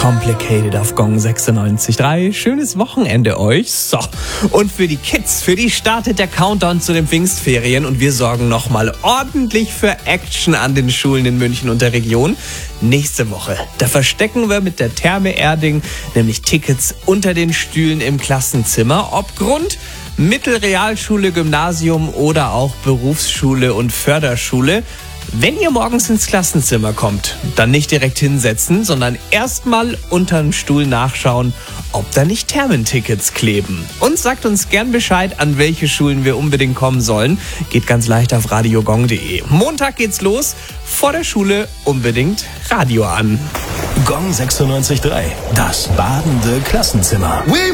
Complicated auf Gong 96.3. Schönes Wochenende euch. So, und für die Kids, für die startet der Countdown zu den Pfingstferien und wir sorgen nochmal ordentlich für Action an den Schulen in München und der Region. Nächste Woche, da verstecken wir mit der Therme Erding nämlich Tickets unter den Stühlen im Klassenzimmer. Ob Grund, Mittelrealschule, Gymnasium oder auch Berufsschule und Förderschule. Wenn ihr morgens ins Klassenzimmer kommt, dann nicht direkt hinsetzen, sondern erstmal unter dem Stuhl nachschauen, ob da nicht Thermentickets kleben. Und sagt uns gern Bescheid, an welche Schulen wir unbedingt kommen sollen. Geht ganz leicht auf radiogong.de. Montag geht's los. Vor der Schule unbedingt Radio an. Gong 96.3, das badende Klassenzimmer.